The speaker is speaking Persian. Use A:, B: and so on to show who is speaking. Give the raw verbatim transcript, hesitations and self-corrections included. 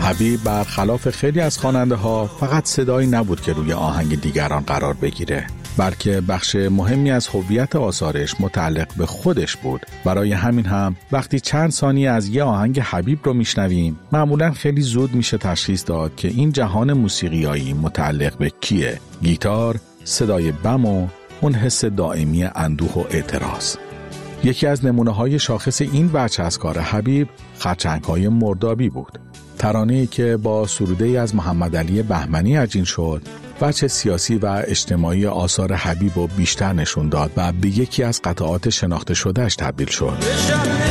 A: حبیب برخلاف خیلی از خواننده ها فقط صدایی نبود که روی آهنگ دیگران قرار بگیره، بلکه بخش مهمی از هویت آثارش متعلق به خودش بود. برای همین هم وقتی چند ثانیه از یه آهنگ حبیب رو میشنویم، معمولاً خیلی زود میشه تشخیص داد که این جهان موسیقیایی متعلق به کیه. گیتار، صدای بم و اون حس دائمی اندوه و اعتراض. یکی از نمونه‌های شاخص این بچه از کار حبیب خرچنگ‌های مردابی بود. ترانه‌ای که با سروده‌ای از محمد علی بهمنی عجین شد، وجه سیاسی و اجتماعی آثار حبیب رو بیشتر نشون داد و به یکی از قطعات شناخته شده‌اش تبدیل شد.